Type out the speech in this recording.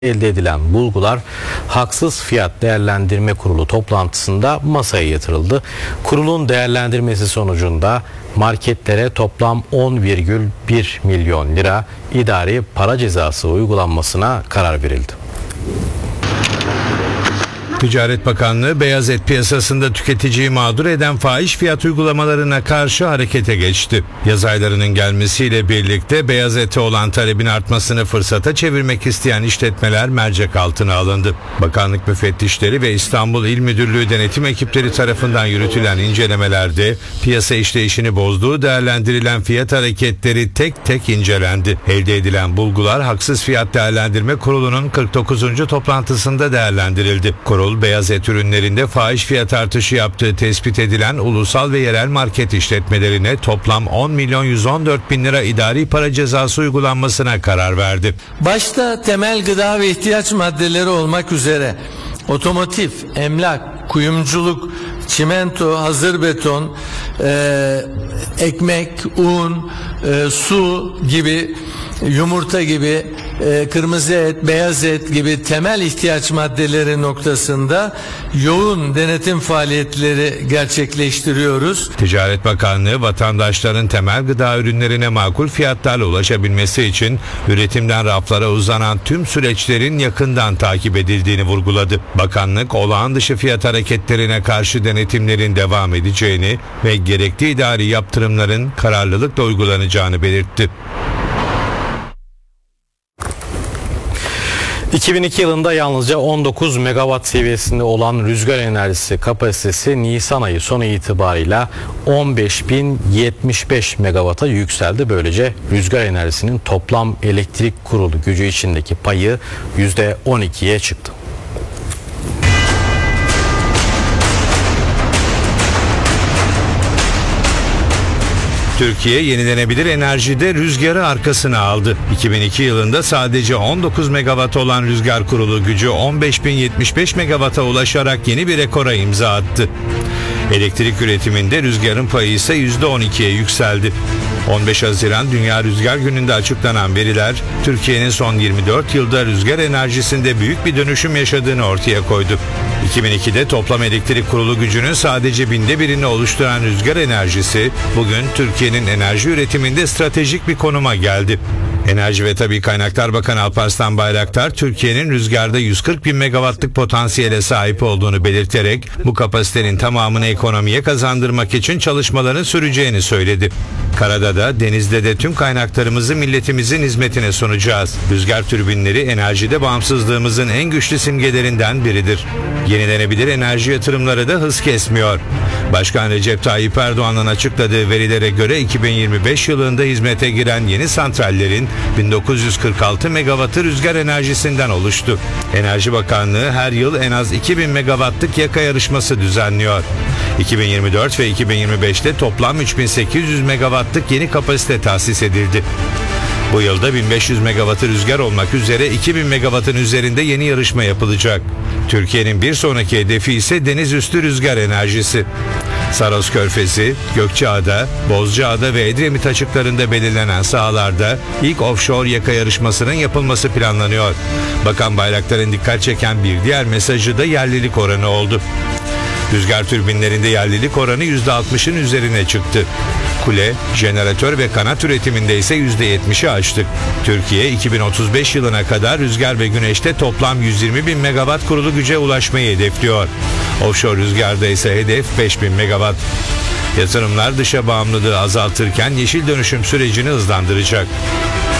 elde edilen bulgular Haksız Fiyat Değerlendirme Kurulu toplantısında masaya yatırıldı. Kurulun değerlendirmesi sonucunda marketlere toplam 10,1 milyon lira idari para cezası uygulanmasına karar verildi. Ticaret Bakanlığı beyaz et piyasasında tüketiciyi mağdur eden fahiş fiyat uygulamalarına karşı harekete geçti. Yaz aylarının gelmesiyle birlikte beyaz ete olan talebin artmasını fırsata çevirmek isteyen işletmeler mercek altına alındı. Bakanlık müfettişleri ve İstanbul İl Müdürlüğü denetim ekipleri tarafından yürütülen incelemelerde piyasa işleyişini bozduğu değerlendirilen fiyat hareketleri tek tek incelendi. Elde edilen bulgular Haksız Fiyat Değerlendirme Kurulu'nun 49. toplantısında değerlendirildi. Kurul, beyaz et ürünlerinde fahiş fiyat artışı yaptığı tespit edilen ulusal ve yerel market işletmelerine toplam 10 milyon 114 bin lira idari para cezası uygulanmasına karar verdi. Başta temel gıda ve ihtiyaç maddeleri olmak üzere otomotiv, emlak, kuyumculuk, çimento, hazır beton, ekmek, un, su gibi, yumurta gibi, kırmızı et, beyaz et gibi temel ihtiyaç maddeleri noktasında yoğun denetim faaliyetleri gerçekleştiriyoruz. Ticaret Bakanlığı vatandaşların temel gıda ürünlerine makul fiyatlarla ulaşabilmesi için üretimden raflara uzanan tüm süreçlerin yakından takip edildiğini vurguladı. Bakanlık olağan dışı fiyat hareketlerine karşı denetimlerin devam edeceğini ve gerekli idari yaptırımların kararlılıkla uygulanacağını belirtti. 2002 yılında yalnızca 19 megawatt seviyesinde olan rüzgar enerjisi kapasitesi Nisan ayı sonu itibarıyla 15.075 megawata yükseldi. Böylece rüzgar enerjisinin toplam elektrik kurulu gücü içindeki payı %12'ye çıktı. Türkiye yenilenebilir enerjide rüzgarı arkasına aldı. 2002 yılında sadece 19 megawatt olan rüzgar kurulu gücü 15.075 megawata ulaşarak yeni bir rekora imza attı. Elektrik üretiminde rüzgarın payı ise %12'ye yükseldi. 15 Haziran Dünya Rüzgar Günü'nde açıklanan veriler, Türkiye'nin son 24 yılda rüzgar enerjisinde büyük bir dönüşüm yaşadığını ortaya koydu. 2002'de toplam elektrik kurulu gücünün sadece 1/1000'ini oluşturan rüzgar enerjisi, bugün Türkiye'nin enerji üretiminde stratejik bir konuma geldi. Enerji ve Tabii Kaynaklar Bakanı Alparslan Bayraktar, Türkiye'nin rüzgarda 140 bin megawattlık potansiyele sahip olduğunu belirterek, bu kapasitenin tamamını ekonomiye kazandırmak için çalışmaların süreceğini söyledi. Karada da, denizde de tüm kaynaklarımızı milletimizin hizmetine sunacağız. Rüzgar türbinleri enerjide bağımsızlığımızın en güçlü simgelerinden biridir. Yenilenebilir enerji yatırımları da hız kesmiyor. Başkan Recep Tayyip Erdoğan'ın açıkladığı verilere göre 2025 yılında hizmete giren yeni santrallerin 1946 megawattı rüzgar enerjisinden oluştu. Enerji Bakanlığı her yıl en az 2000 megawattlık yaka yarışması düzenliyor. 2024 ve 2025'te toplam 3800 megawattlık yeni kapasite tahsis edildi. Bu yılda 1500 megawattı rüzgar olmak üzere 2000 megawattın üzerinde yeni yarışma yapılacak. Türkiye'nin bir sonraki hedefi ise deniz üstü rüzgar enerjisi. Saros Körfezi, Gökçeada, Bozcaada ve Edremit açıklarında belirlenen sahalarda ilk offshore yaka yarışmasının yapılması planlanıyor. Bakan Bayraktar'ın dikkat çeken bir diğer mesajı da yerlilik oranı oldu. Rüzgar türbinlerinde yerlilik oranı %60'ın üzerine çıktı. Kule, jeneratör ve kanat üretiminde ise %70'i aştık. Türkiye 2035 yılına kadar rüzgar ve güneşte toplam 120 bin megawatt kurulu güce ulaşmayı hedefliyor. Offshore rüzgarda ise hedef 5 bin megawatt. Yatırımlar dışa bağımlılığı azaltırken yeşil dönüşüm sürecini hızlandıracak.